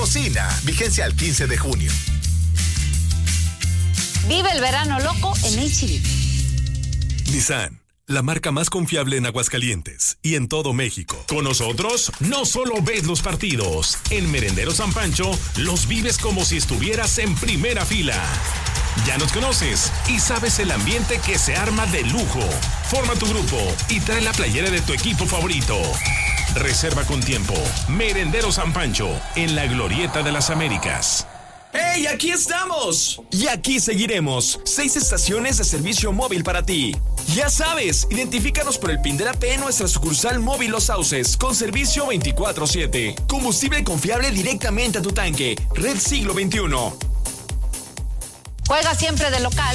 Cocina, vigencia al 15 de junio. Vive el verano loco en H-D. Nissan, la marca más confiable en Aguascalientes y en todo México. Con nosotros, no solo ves los partidos. En Merendero San Pancho, los vives como si estuvieras en primera fila. Ya nos conoces y sabes el ambiente que se arma de lujo. Forma tu grupo y trae la playera de tu equipo favorito. Reserva con tiempo. Merendero San Pancho, en la Glorieta de las Américas. ¡Hey! ¡Aquí estamos! Y aquí seguiremos. 6 estaciones de servicio móvil para ti. Ya sabes, identifícanos por el PIN de la P en nuestra sucursal móvil Los Sauces, con servicio 24/7. Combustible confiable directamente a tu tanque. Red Siglo XXI. Juega siempre de local